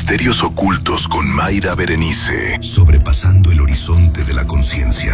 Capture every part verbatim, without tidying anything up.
Misterios ocultos con Mayra Berenice. Sobrepasando el horizonte de la conciencia.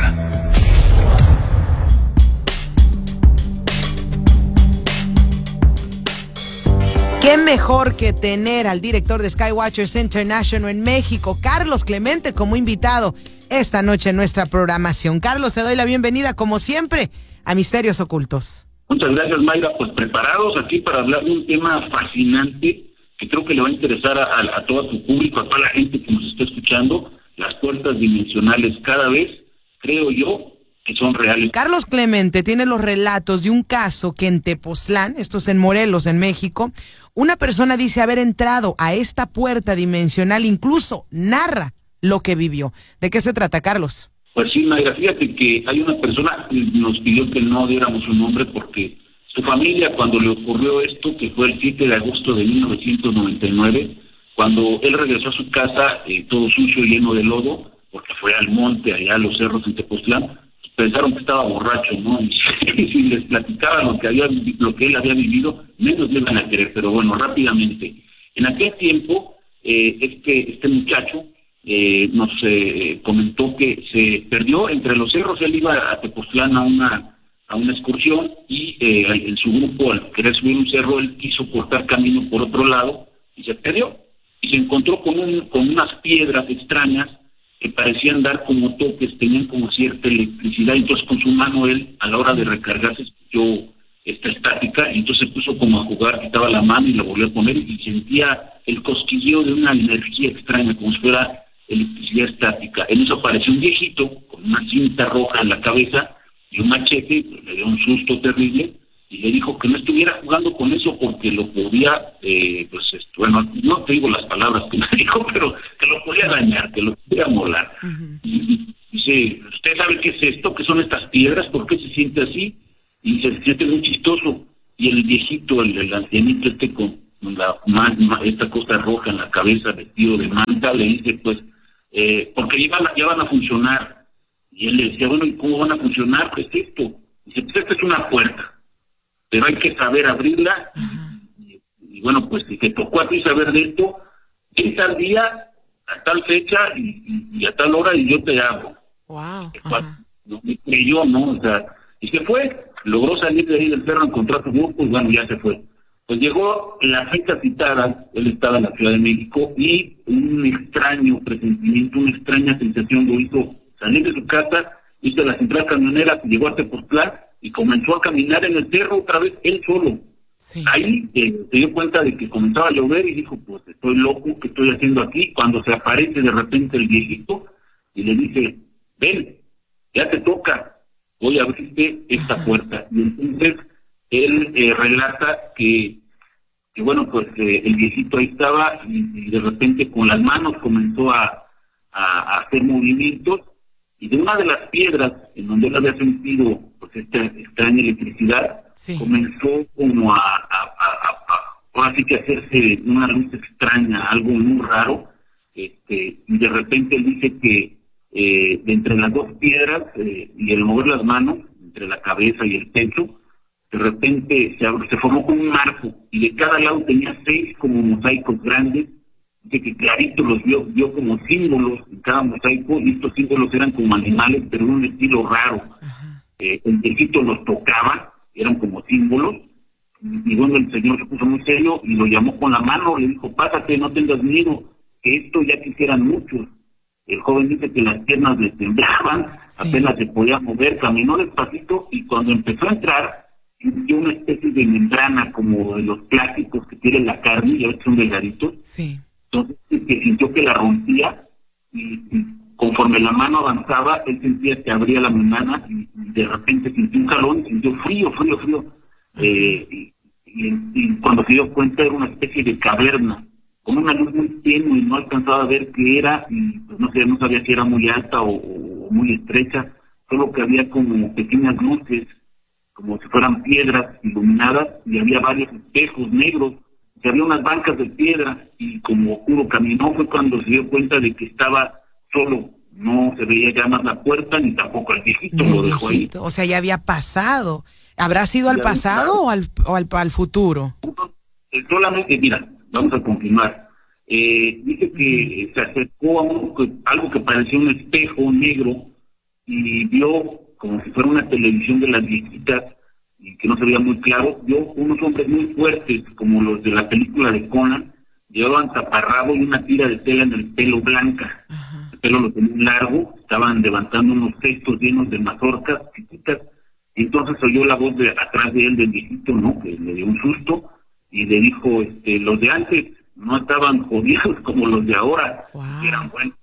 ¿Qué mejor que tener al director de Skywatchers International en México, Carlos Clemente, como invitado esta noche en nuestra programación? Carlos, te doy la bienvenida, como siempre, a Misterios Ocultos. Muchas gracias, Mayra. Pues preparados aquí para hablar de un tema fascinante que creo que le va a interesar a, a, a todo tu público, a toda la gente que nos está escuchando. Las puertas dimensionales cada vez, creo yo, que son reales. Carlos Clemente tiene los relatos de un caso que en Tepoztlán, esto es en Morelos, en México, una persona dice haber entrado a esta puerta dimensional, incluso narra lo que vivió. ¿De qué se trata, Carlos? Pues sí, Mayra, fíjate que hay una persona que nos pidió que no diéramos su nombre porque su familia, cuando le ocurrió esto, que fue el siete de agosto de mil novecientos noventa y nueve, cuando él regresó a su casa eh, todo sucio, lleno de lodo, porque fue al monte, allá a los cerros en Tepoztlán, pensaron que estaba borracho, ¿no? Y si, si les platicaba lo que había, lo que él había vivido, menos le iban a querer. Pero bueno, rápidamente. En aquel tiempo, eh, este, este muchacho eh, nos eh, comentó que se perdió entre los cerros. Él iba a Tepoztlán a una a una excursión y eh, en su grupo, al querer subir un cerro, él quiso cortar camino por otro lado y se perdió. Y se encontró con, un, con unas piedras extrañas que parecían dar como toques, tenían como cierta electricidad. Entonces con su mano él, a la hora de recargarse, escuchó esta estática, y entonces se puso como a jugar, quitaba la mano y la volvió a poner, y sentía el cosquilleo de una energía extraña, como si fuera electricidad estática. En eso apareció un viejito con una cinta roja en la cabeza y un machete, le dio un susto terrible, y le dijo que no estuviera jugando con eso porque lo podía, eh, pues, esto, bueno, no te digo las palabras que me dijo, pero que lo podía dañar, que lo podía molar. Uh-huh. Y, y dice, ¿usted sabe qué es esto? ¿Qué son estas piedras? ¿Por qué se siente así? Y se siente muy chistoso. Y el viejito, el, el ancianito este con la man, esta cosa roja en la cabeza, vestido de manta, le dice, pues, eh, porque ya van, a, ya van a funcionar. Y él le decía, bueno, ¿y cómo van a funcionar? Pues esto. Dice, pues esta es una puerta, pero hay que saber abrirla. Uh-huh. y, y bueno, pues si te tocó a ti saber de esto, en tal día, a tal fecha y, y, y a tal hora, y yo te hago. Wow. Uh-huh. No me creyó, ¿no? O sea, y se fue, logró salir de ahí del cerro, encontrar su grupo, y bueno, ya se fue. Pues llegó la fecha citada, él estaba en la Ciudad de México, y un extraño presentimiento, una extraña sensación lo hizo salir de su casa, hizo la central camionera, llegó a Tepoztlán y comenzó a caminar en el cerro otra vez, él solo. Sí. Ahí eh, se dio cuenta de que comenzaba a llover y dijo, pues estoy loco, ¿qué estoy haciendo aquí? Cuando se aparece de repente el viejito y le dice, ven, ya te toca, voy a abrirte esta puerta. Y entonces él eh, relata que, que bueno, pues eh, el viejito ahí estaba y, y de repente con las manos comenzó a, a, a hacer movimientos, y de una de las piedras en donde él había sentido pues esta extraña electricidad, sí, comenzó como a, a, a, a, a ahora sí que hacerse una luz extraña, algo muy raro, este, y de repente él dice que eh, de entre las dos piedras eh, y el mover las manos, entre la cabeza y el pecho, de repente se, se formó como un marco, y de cada lado tenía seis como mosaicos grandes, de que clarito los vio, vio como símbolos en cada mosaico, y estos símbolos eran como animales, pero de un estilo raro. Uh-huh. Eh, el viejito los tocaba, eran como símbolos, y, y bueno, el señor se puso muy serio y lo llamó con la mano, le dijo, pásate, no tengas miedo, que esto ya quisieran muchos. El joven dice que las piernas le temblaban, sí, apenas se podía mover, caminó despacito, y cuando empezó a entrar, sintió una especie de membrana como de los plásticos que tiene la carne, ya ves que son delgaditos. Sí. Entonces, que sintió que la rompía, y, y conforme la mano avanzaba, él sentía que abría la membrana, y, y de repente sintió un calor, sintió frío, frío, frío. Eh, y, y, y cuando se dio cuenta era una especie de caverna, con una luz muy tenue, y no alcanzaba a ver qué era, y pues no sé, no sabía si era muy alta o, o muy estrecha, solo que había como pequeñas luces, como si fueran piedras iluminadas, y había varios espejos negros, y había unas bancas de piedra, y como oscuro caminó, fue cuando se dio cuenta de que estaba solo, no se veía ya más la puerta, ni tampoco al viejito, no, lo dejó viejito. ahí. O sea, ya había pasado. ¿Habrá sido al pasado o al, o al, al futuro? Solamente, mira, vamos a continuar. Eh, dice que se acercó a un, algo que parecía un espejo negro y vio, como si fuera una televisión de las viejitas, y que no se veía muy claro, vio unos hombres muy fuertes, como los de la película de Conan, llevaban taparrabo y una tira de tela en el pelo blanca. Ajá. El pelo lo tenían largo, estaban levantando unos cestos llenos de mazorcas chiquitas, y entonces oyó la voz de atrás de él del viejito, ¿no?, que le dio un susto, y le dijo, este, los de antes no estaban jodidos como los de ahora, wow. que eran buenos.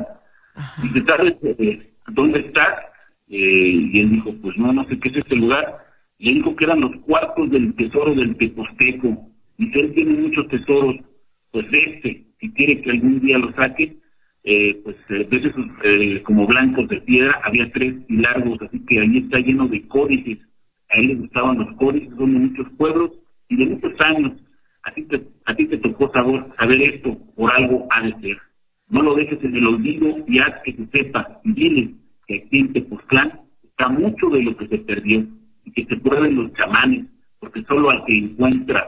Ajá. Dice, ¿sabes eh, dónde estás? Eh, y él dijo, pues no, no sé qué es este lugar. Le dijo que eran los cuartos del tesoro del Teposteco. Dice, él tiene muchos tesoros, pues este, si quiere que algún día lo saque, eh, pues eh, ves esos eh, como blancos de piedra, había tres y largos, así que ahí está lleno de códices. A él le gustaban los códices, son de muchos pueblos y de muchos años. Así te, a ti te tocó saber, saber esto, por algo ha de ser. No lo dejes en el olvido y haz que se sepa, y dile que aquí en Tepoztlán está mucho de lo que se perdió, y que se prueben los chamanes, porque solo al que encuentra,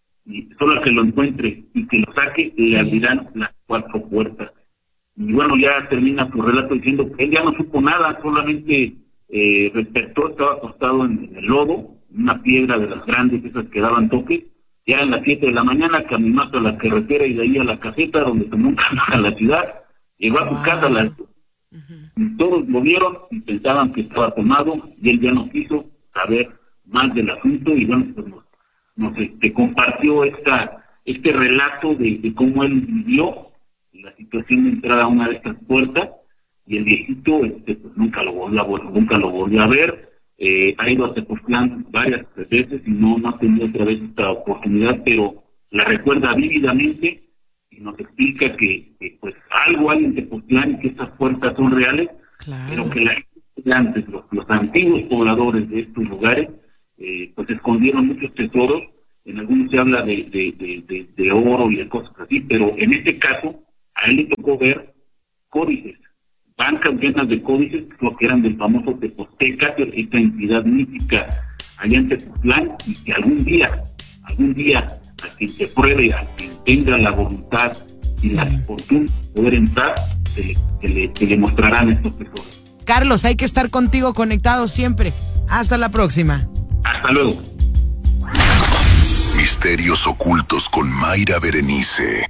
y solo al que lo encuentre y que lo saque, le abrirán las cuatro puertas. Y bueno, ya termina su relato diciendo que él ya no supo nada, solamente eh, despertó, estaba acostado en, en el lodo, una piedra de las grandes, esas que daban toques. Ya eran las siete de la mañana, caminó hasta la carretera y de ahí a la caseta, donde tomó un camino a la ciudad, llegó a su wow. casa a las uh-huh. y todos lo vieron y pensaban que estaba tomado, y él ya no quiso saber más del asunto, y bueno, pues nos, nos este, compartió esta este relato de, de cómo él vivió la situación de entrar a una de estas puertas, y el viejito este, pues nunca lo volvió a, nunca lo volvió a ver. Eh, ha ido a Tepoztlán varias veces y no, no ha tenido otra vez esta oportunidad, pero la recuerda vívidamente y nos explica que, que pues algo hay en Tepoztlán y que estas puertas son reales, claro. pero que la gente antes, los, los antiguos pobladores de estos lugares, eh, pues escondieron muchos tesoros. En algunos se habla de, de, de, de, de oro y de cosas así, pero en este caso a él le tocó ver códices, bancas llenas de códices, lo que eran del famoso Teposteca, esta entidad mítica allá en Tepoztlán, y que algún día, algún día, a quien se pruebe, a quien tenga la voluntad y la fortuna de poder entrar, se le, se le, se le mostrarán estos tesoros. Carlos, hay que estar contigo conectado siempre. Hasta la próxima. Hasta luego. Misterios ocultos con Mayra Berenice.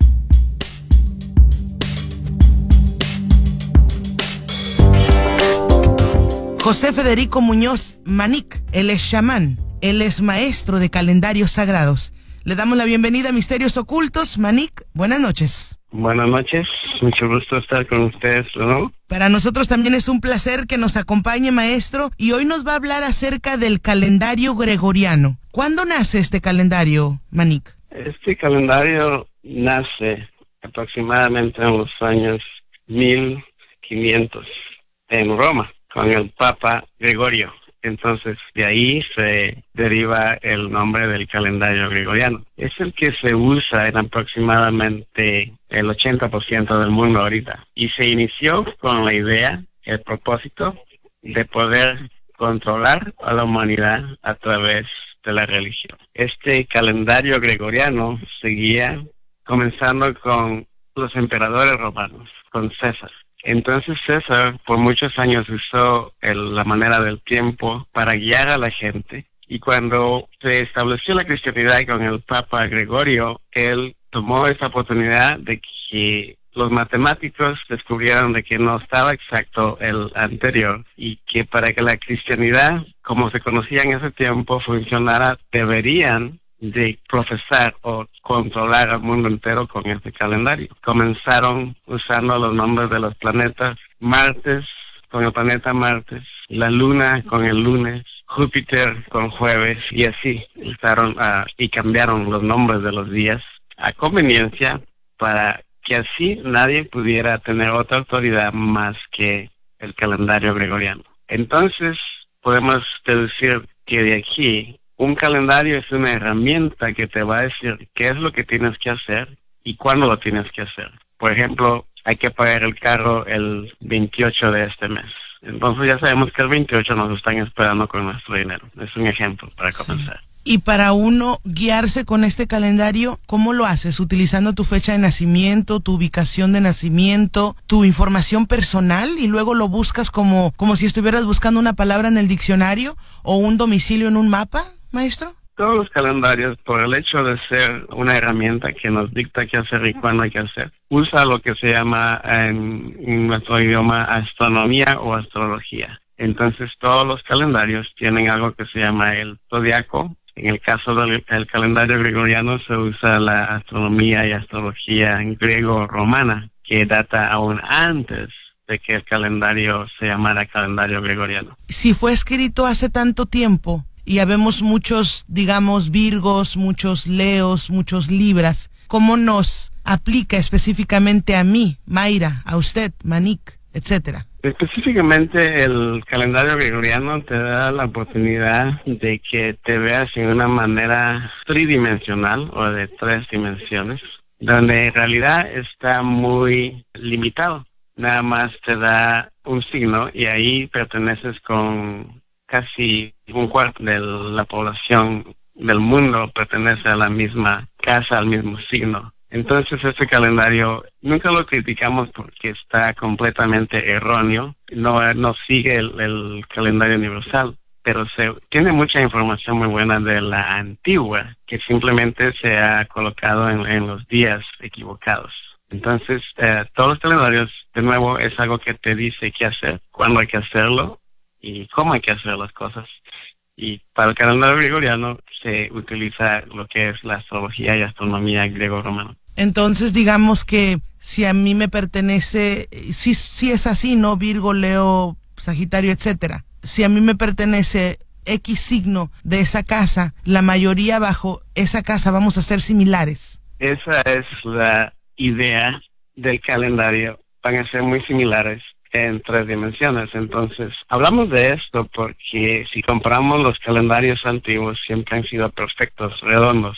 José Federico Muñoz Manic, él es chamán, él es maestro de calendarios sagrados. Le damos la bienvenida a Misterios Ocultos. Manic, buenas noches. Buenas noches, mucho gusto estar con ustedes, ¿no? Para nosotros también es un placer que nos acompañe, maestro, y hoy nos va a hablar acerca del calendario gregoriano. ¿Cuándo nace este calendario, Manic? Este calendario nace aproximadamente en los años mil quinientos en Roma, con el Papa Gregorio. Entonces, de ahí se deriva el nombre del calendario gregoriano. Es el que se usa en aproximadamente el ochenta por ciento del mundo ahorita. Y se inició con la idea, el propósito, de poder controlar a la humanidad a través de la religión. Este calendario gregoriano seguía comenzando con los emperadores romanos, con César. Entonces César por muchos años usó el, la manera del tiempo para guiar a la gente, y cuando se estableció la cristianidad con el Papa Gregorio, él tomó esa oportunidad de que los matemáticos descubrieron de que no estaba exacto el anterior, y que para que la cristianidad, como se conocía en ese tiempo, funcionara, deberían de profesar o controlar al mundo entero con este calendario. Comenzaron usando los nombres de los planetas: Martes con el planeta Martes, la Luna con el lunes, Júpiter con jueves, y así usaron uh, y cambiaron los nombres de los días a conveniencia, para que así nadie pudiera tener otra autoridad más que el calendario gregoriano. Entonces podemos deducir que de aquí un calendario es una herramienta que te va a decir qué es lo que tienes que hacer y cuándo lo tienes que hacer. Por ejemplo, hay que pagar el carro el veintiocho de este mes. Entonces ya sabemos que el veintiocho nos están esperando con nuestro dinero. Es un ejemplo para comenzar. Y para uno guiarse con este calendario, ¿cómo lo haces? ¿Utilizando tu fecha de nacimiento, tu ubicación de nacimiento, tu información personal y luego lo buscas como, como si estuvieras buscando una palabra en el diccionario o un domicilio en un mapa, maestro? Todos los calendarios, por el hecho de ser una herramienta que nos dicta qué hacer y cuándo hay que hacer, usa lo que se llama en, en nuestro idioma astronomía o astrología. Entonces todos los calendarios tienen algo que se llama el zodiaco. En el caso del el calendario gregoriano se usa la astronomía y astrología en griego-romana, que data aún antes de que el calendario se llamara calendario gregoriano. Si fue escrito hace tanto tiempo y habemos muchos, digamos, Virgos, muchos Leos, muchos Libras, ¿cómo nos aplica específicamente a mí, Mayra, a usted, Manik, etcétera? Específicamente el calendario gregoriano te da la oportunidad de que te veas en una manera tridimensional o de tres dimensiones, donde en realidad está muy limitado. Nada más te da un signo y ahí perteneces con casi un cuarto de la población del mundo, pertenece a la misma casa, al mismo signo. Entonces este calendario nunca lo criticamos porque está completamente erróneo, no, no sigue el, el calendario universal, pero se tiene mucha información muy buena de la antigua que simplemente se ha colocado en, en los días equivocados. Entonces eh, todos los calendarios, de nuevo, es algo que te dice qué hacer, cuándo hay que hacerlo y cómo hay que hacer las cosas. Y para el calendario gregoriano se utiliza lo que es la astrología y astronomía griego-romana. Entonces, digamos que si a mí me pertenece, si, si es así, ¿no? Virgo, Leo, Sagitario, etcétera. Si a mí me pertenece X signo de esa casa, la mayoría bajo esa casa vamos a ser similares. Esa es la idea del calendario. Van a ser muy similares en tres dimensiones. Entonces, hablamos de esto porque si comparamos los calendarios antiguos, siempre han sido perfectos, redondos.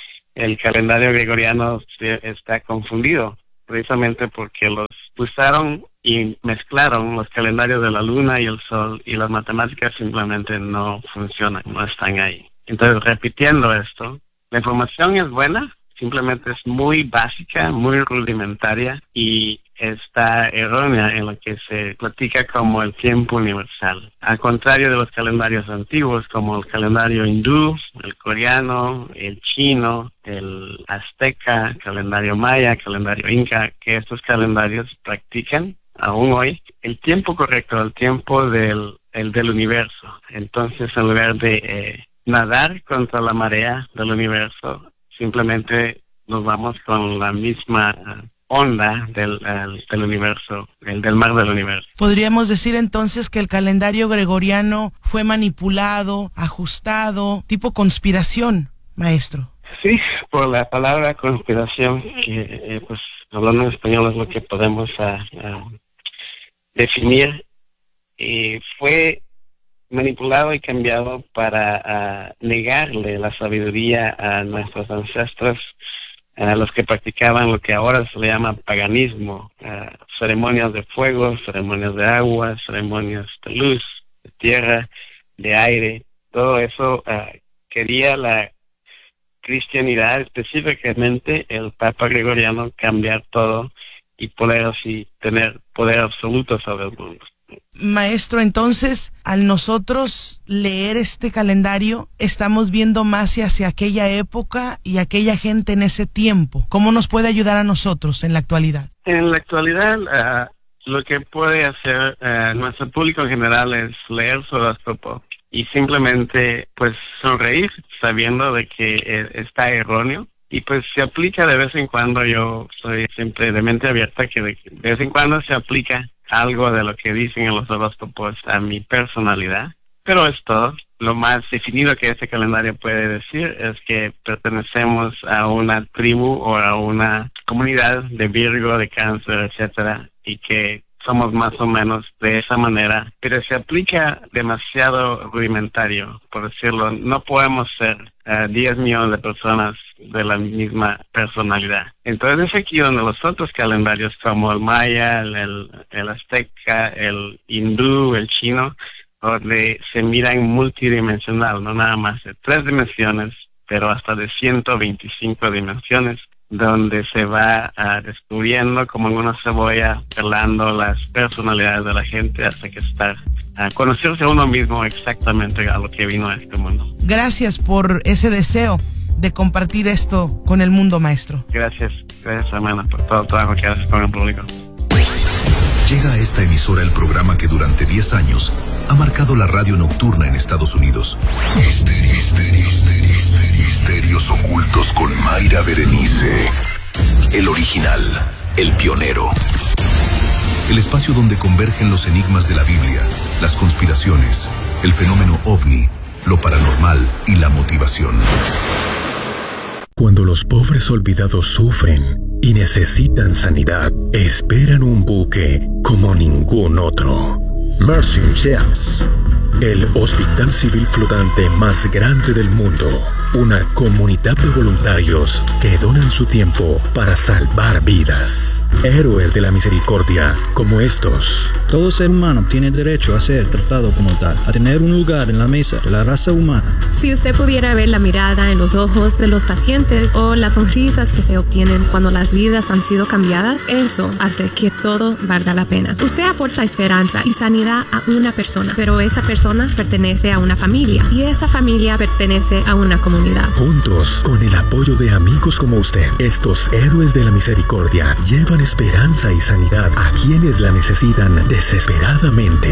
El calendario gregoriano está confundido, precisamente porque los usaron y mezclaron los calendarios de la luna y el sol, y las matemáticas simplemente no funcionan, no están ahí. Entonces, repitiendo esto, la información es buena, simplemente es muy básica, muy rudimentaria, y está errónea en lo que se platica como el tiempo universal. Al contrario de los calendarios antiguos, como el calendario hindú, el coreano, el chino, el azteca, calendario maya, calendario inca, que estos calendarios practican aún hoy el tiempo correcto, el tiempo del, el del universo. Entonces, en lugar de eh, nadar contra la marea del universo, simplemente nos vamos con la misma uh, onda del, uh, del universo, el del mar del universo. Podríamos decir entonces que el calendario gregoriano fue manipulado, ajustado, tipo conspiración, maestro. Sí, por la palabra conspiración, que eh, pues hablando en español es lo que podemos uh, uh, definir, y fue manipulado y cambiado para uh, negarle la sabiduría a nuestros ancestros, a los que practicaban lo que ahora se le llama paganismo, uh, ceremonias de fuego, ceremonias de agua, ceremonias de luz, de tierra, de aire. Todo eso uh, quería la cristianidad, específicamente el Papa Gregoriano, cambiar todo y poder así tener poder absoluto sobre el mundo. Maestro, entonces, al nosotros leer este calendario, estamos viendo más hacia aquella época y aquella gente en ese tiempo. ¿Cómo nos puede ayudar a nosotros en la actualidad? En la actualidad, uh, lo que puede hacer uh, nuestro público en general es leer su horóscopo y simplemente, pues, sonreír sabiendo de que eh, está erróneo. Y pues se aplica de vez en cuando. Yo soy siempre de mente abierta, que de, de vez en cuando se aplica algo de lo que dicen en los horóscopos a mi personalidad, pero es todo. Lo más definido que este calendario puede decir es que pertenecemos a una tribu o a una comunidad de Virgo, de Cáncer, etcétera, y que somos más o menos de esa manera, pero se aplica demasiado rudimentario, por decirlo. No podemos ser uh, diez millones de personas de la misma personalidad. Entonces es aquí donde los otros calendarios, como el maya, el, el, el azteca, el hindú, el chino, donde se mira en multidimensional, no nada más de tres dimensiones, pero hasta de ciento veinticinco dimensiones, donde se va uh, descubriendo como en una cebolla, pelando las personalidades de la gente hasta que está uh, conocerse a uno mismo exactamente a lo que vino a este mundo. Gracias por ese deseo de compartir esto con el mundo, maestro. Gracias, gracias, hermana, por todo el trabajo que haces con el público. Llega a esta emisora el programa que durante diez años ha marcado la radio nocturna en Estados Unidos. Misterios ocultos con Mayra Berenice. El original, el pionero. El espacio donde convergen los enigmas de la Biblia, las conspiraciones, el fenómeno ovni, lo paranormal y la motivación. Cuando los pobres olvidados sufren y necesitan sanidad, esperan un buque como ningún otro. Mercy Ships, el hospital civil flotante más grande del mundo. Una comunidad de voluntarios que donan su tiempo para salvar vidas. Héroes de la misericordia como estos. Todo ser humano tiene derecho a ser tratado como tal, a tener un lugar en la mesa de la raza humana. Si usted pudiera ver la mirada en los ojos de los pacientes o las sonrisas que se obtienen cuando las vidas han sido cambiadas, eso hace que todo valga la pena. Usted aporta esperanza y sanidad a una persona, pero esa persona pertenece a una familia y esa familia pertenece a una comunidad. Juntos, con el apoyo de amigos como usted, estos héroes de la misericordia llevan esperanza y sanidad a quienes la necesitan desesperadamente.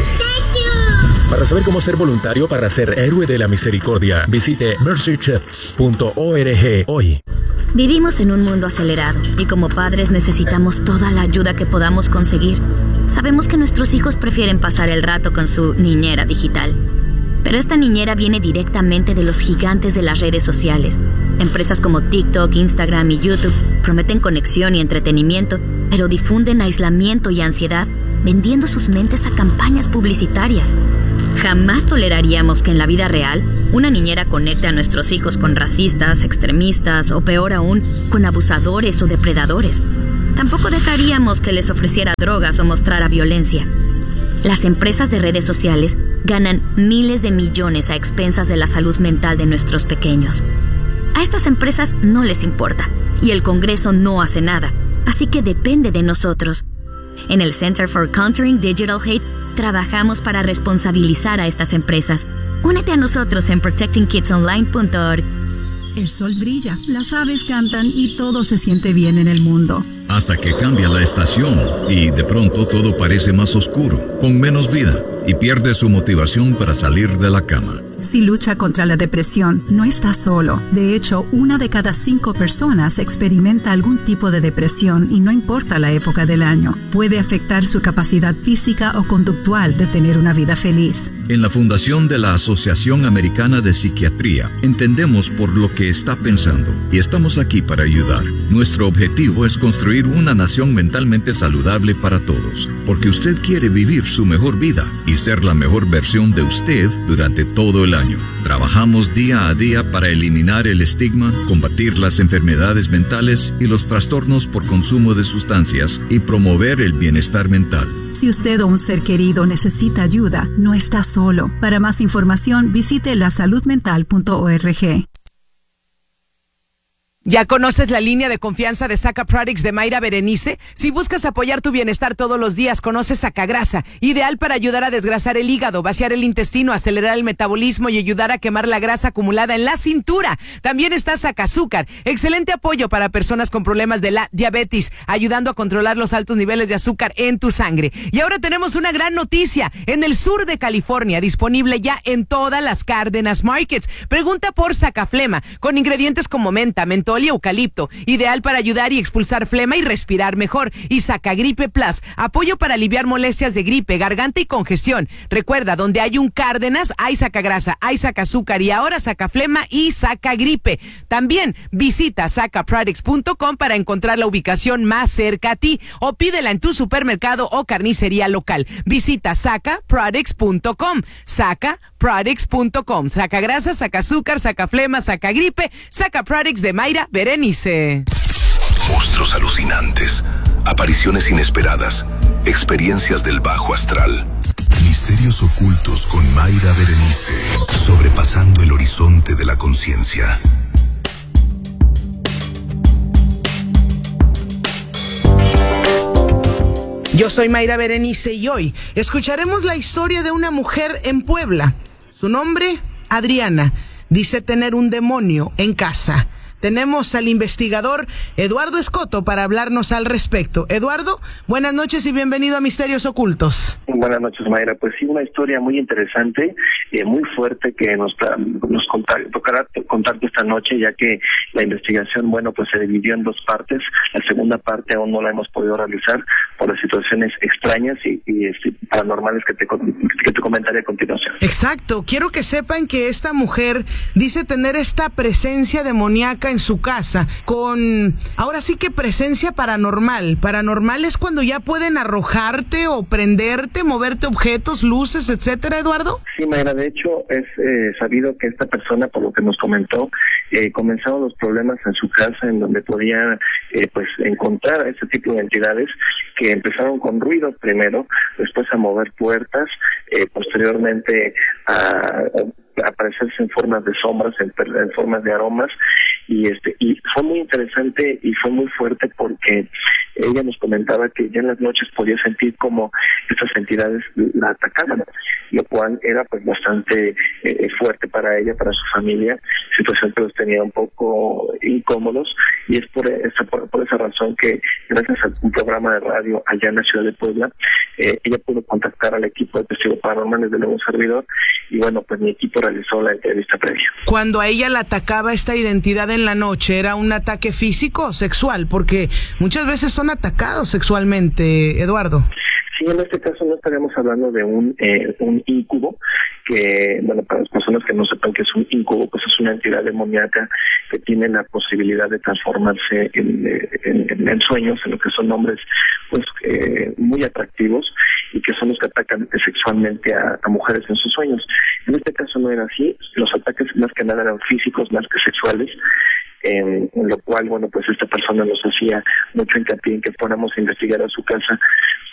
Para saber cómo ser voluntario para ser héroe de la misericordia, visite mercy chips punto org hoy. Vivimos en un mundo acelerado y como padres necesitamos toda la ayuda que podamos conseguir. Sabemos que nuestros hijos prefieren pasar el rato con su niñera digital. Pero esta niñera viene directamente de los gigantes de las redes sociales. Empresas como TikTok, Instagram y YouTube prometen conexión y entretenimiento, pero difunden aislamiento y ansiedad, vendiendo sus mentes a campañas publicitarias. Jamás toleraríamos que en la vida real una niñera conecte a nuestros hijos con racistas, extremistas o peor aún, con abusadores o depredadores. Tampoco dejaríamos que les ofreciera drogas o mostrara violencia. Las empresas de redes sociales ganan miles de millones a expensas de la salud mental de nuestros pequeños. A estas empresas no les importa y el Congreso no hace nada, así que depende de nosotros. En el Center for Countering Digital Hate trabajamos para responsabilizar a estas empresas. Únete a nosotros en protecting kids online punto org. El sol brilla, las aves cantan y todo se siente bien en el mundo. Hasta que cambia la estación y de pronto todo parece más oscuro, con menos vida, y pierde su motivación para salir de la cama. Si lucha contra la depresión, no está solo. De hecho, una de cada cinco personas experimenta algún tipo de depresión y no importa la época del año. Puede afectar su capacidad física o conductual de tener una vida feliz. En la fundación de la Asociación Americana de Psiquiatría, entendemos por lo que está pensando y estamos aquí para ayudar. Nuestro objetivo es construir una nación mentalmente saludable para todos, porque usted quiere vivir su mejor vida y ser la mejor versión de usted durante todo el año. Trabajamos día a día para eliminar el estigma, combatir las enfermedades mentales y los trastornos por consumo de sustancias y promover el bienestar mental. Si usted o un ser querido necesita ayuda, no está solo. Para más información, visite la salud mental punto org. ¿Ya conoces la línea de confianza de Saca Products de Mayra Berenice? Si buscas apoyar tu bienestar todos los días, conoce Sacagrasa, ideal para ayudar a desgrasar el hígado, vaciar el intestino, acelerar el metabolismo y ayudar a quemar la grasa acumulada en la cintura. También está Sacazúcar, excelente apoyo para personas con problemas de la diabetes, ayudando a controlar los altos niveles de azúcar en tu sangre. Y ahora tenemos una gran noticia, en el sur de California, disponible ya en todas las Cárdenas Markets. Pregunta por Sacaflema, con ingredientes como menta, mentol y eucalipto, ideal para ayudar y expulsar flema y respirar mejor. Y Sacagripe Plus, apoyo para aliviar molestias de gripe, garganta y congestión. Recuerda, donde hay un Cárdenas, hay Sacagrasa, hay Sacazúcar y ahora Sacaflema y Sacagripe. También visita saca products punto com para encontrar la ubicación más cerca a ti o pídela en tu supermercado o carnicería local. Visita saca products punto com, saca products punto com. Sacagrasa, Sacazúcar, Sacaflema, Sacagripe, Saca Products de Mayra Berenice. Monstruos alucinantes, apariciones inesperadas, experiencias del bajo astral, misterios Misterios ocultos con Mayra Berenice, sobrepasando el horizonte de la conciencia. Yo soy Mayra Berenice y hoy escucharemos la historia de una mujer en Puebla. Su nombre, Adriana. Dice tener un demonio en casa. Tenemos al investigador Eduardo Escoto para hablarnos al respecto. Eduardo, buenas noches y bienvenido a Misterios Ocultos. Buenas noches, Mayra. Pues sí, una historia muy interesante, eh, muy fuerte que nos, nos contar, tocará contarte esta noche, ya que la investigación, bueno, pues se dividió en dos partes. La segunda parte aún no la hemos podido realizar por las situaciones extrañas y, y este, paranormales que te, que te comentaré a continuación. Exacto. Quiero que sepan que esta mujer dice tener esta presencia demoníaca en su casa, con ahora sí que presencia paranormal. Paranormal es cuando ya pueden arrojarte o prenderte, moverte objetos, luces, etcétera, Eduardo. Sí, Mayra, de hecho es eh, sabido que esta persona, por lo que nos comentó, eh, comenzaron los problemas en su casa, en donde podía eh, pues encontrar ese tipo de entidades que empezaron con ruido primero, después a mover puertas, eh, posteriormente a, a aparecerse en formas de sombras, en, en formas de aromas, y este y fue muy interesante y fue muy fuerte porque ella nos comentaba que ya en las noches podía sentir como estas entidades la atacaban, lo cual era pues bastante eh, fuerte para ella, para su familia, situación que los tenía un poco incómodos, y es por esa por, por esa razón que gracias a un programa de radio allá en la ciudad de Puebla, eh, ella pudo contactar al equipo de testigos paranormales de un servidor, y bueno, pues mi equipo realizó la entrevista previa. Cuando a ella la atacaba esta identidad en la noche, ¿era un ataque físico o sexual? Porque muchas veces son atacados sexualmente, Eduardo. Sí, en este caso no estaríamos hablando de un eh, un incubo, que, bueno, para las personas que no sepan que es un incubo, pues es una entidad demoníaca que tiene la posibilidad de transformarse en, en, en sueños, en lo que son hombres pues eh, muy atractivos, y que son los que atacan sexualmente a, a mujeres en sus sueños. En este caso no era así, los ataques más que nada eran físicos más que sexuales, en, en lo cual, bueno, pues esta persona nos hacía mucho hincapié en que fuéramos a investigar a su casa,